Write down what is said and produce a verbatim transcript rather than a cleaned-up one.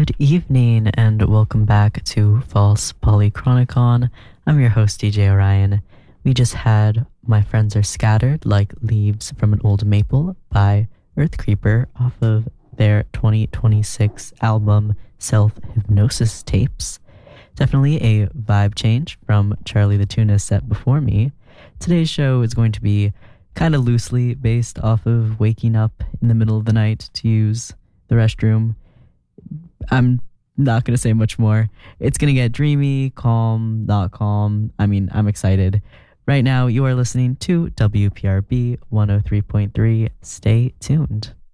Good evening and welcome back to False Polychronicon. I'm your host D J Orion. We just had My Friends Are Scattered Like Leaves from an Old Maple by Earth Creeper off of their twenty twenty-six album Self-Hypnosis Tapes. Definitely a vibe change from Charlie the Tuna set before me. Today's show is going to be kind of loosely based off of waking up in the middle of the night to use the restroom. I'm not going to say much more. It's going to get dreamy, calm, not calm. I mean, I'm excited. Right now, you are listening to W P R B one oh three point three. Stay tuned.